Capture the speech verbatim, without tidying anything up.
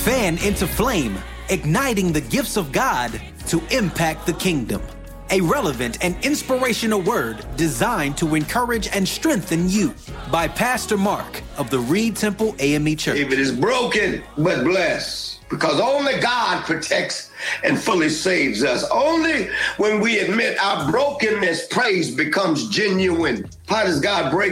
Fan into flame, igniting the gifts of God to impact the kingdom. A relevant and inspirational word designed to encourage and strengthen you by Pastor Mark of the Reed Temple A M E Church. David is broken but blessed, because only God protects and fully saves us. Only when we admit our brokenness, praise becomes genuine. How does God break